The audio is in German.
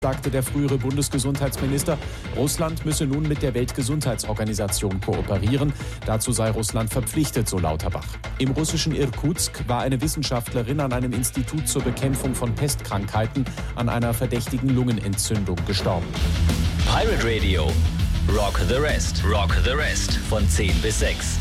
sagte der frühere Bundesgesundheitsminister, Russland müsse nun mit der Weltgesundheitsorganisation kooperieren. Dazu sei Russland verpflichtet, so Lauterbach. Im russischen Irkutsk war eine Wissenschaftlerin an einem Institut zur Bekämpfung von Pestkrankheiten an einer verdächtigen Lungenentzündung gestorben. Pirate Radio. Rock the Rest. Rock the Rest. Von 10 bis 6.